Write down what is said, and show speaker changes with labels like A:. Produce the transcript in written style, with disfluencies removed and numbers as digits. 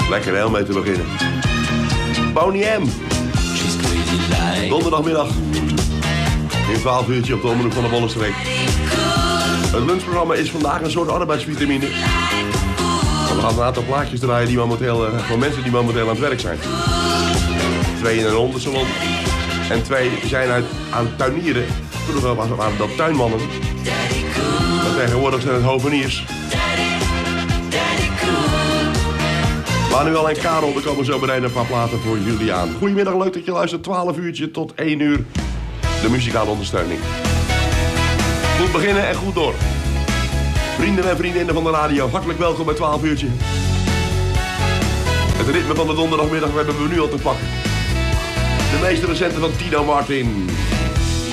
A: Lekker hè, om mee te beginnen. Boney M. Donderdagmiddag. In 12 uurtje op de omroep van de Bollenstreek. Het lunchprogramma is vandaag een soort arbeidsvitamine. We gaan een aantal plaatjes draaien die momenteel, van mensen die momenteel aan het werk zijn. 2 in een hondensalon. En 2 zijn aan het tuinieren. Vroeger waren dat tuinmannen. Maar tegenwoordig zijn het hoveniers. Manuel en Karel, er komen zo meteen een paar platen voor jullie aan. Goedemiddag, leuk dat je luistert. 12 uurtje tot 1 uur. De muzikale ondersteuning. Goed beginnen en goed door. Vrienden en vriendinnen van de radio, hartelijk welkom bij 12 uurtje. Het ritme van de donderdagmiddag hebben we nu al te pakken. De meest recente van Tino Martin.